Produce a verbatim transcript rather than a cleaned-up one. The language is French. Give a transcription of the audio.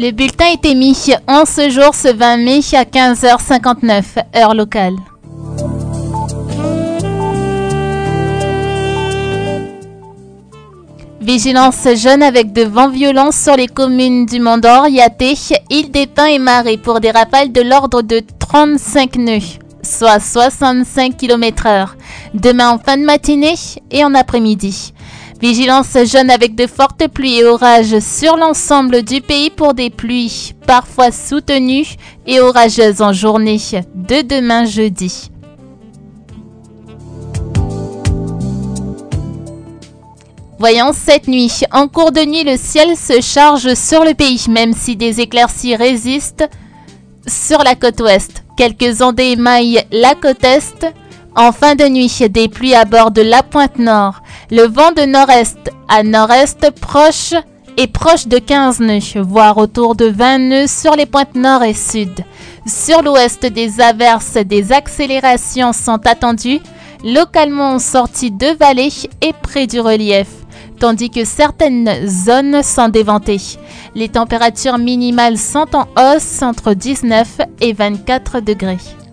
Le bulletin est émis en ce jour, ce vingt mai, à quinze heures cinquante-neuf, heure locale. Vigilance jaune avec de vents violents sur les communes du Mont d'Or, Yaté, Île-des-Pins et Marais pour des rafales de l'ordre de trente-cinq nœuds, soit soixante-cinq kilomètres heure, demain en fin de matinée et en après-midi. Vigilance jaune avec de fortes pluies et orages sur l'ensemble du pays pour des pluies parfois soutenues et orageuses en journée de demain jeudi. Voyons cette nuit. En cours de nuit, le ciel se charge sur le pays, même si des éclaircies résistent sur la côte ouest. Quelques ondées émaillent la côte est. En fin de nuit, des pluies à bord de la pointe nord. Le vent de nord-est à nord-est proche est proche de quinze nœuds, voire autour de vingt nœuds sur les pointes nord et sud. Sur l'ouest, des averses, des accélérations sont attendues, localement en sortie de vallée et près du relief, tandis que certaines zones sont déventées. Les températures minimales sont en hausse entre dix-neuf et vingt-quatre degrés.